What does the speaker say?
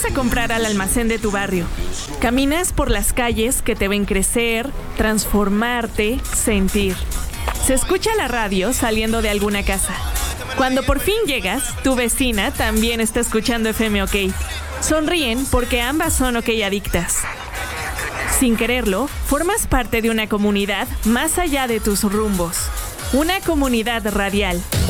a comprar al almacén de tu barrio. Caminas por las calles que te ven crecer, transformarte, sentir. Se escucha la radio saliendo de alguna casa. Cuando por fin llegas, tu vecina también está escuchando FM OK. Sonríen porque ambas son OK adictas. Sin quererlo, formas parte de una comunidad más allá de tus rumbos. Una comunidad radial.